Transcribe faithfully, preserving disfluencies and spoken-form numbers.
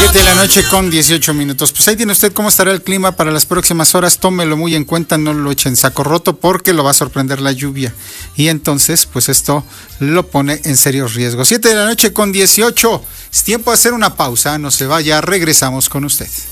siete de la noche con dieciocho minutos. Pues ahí tiene usted cómo estará el clima para las próximas horas. Tómelo muy en cuenta, no lo eche en saco roto porque lo va a sorprender la lluvia. Y entonces, pues esto lo pone en serios riesgos. siete de la noche con dieciocho. Es tiempo de hacer una pausa. No se vaya, regresamos con usted.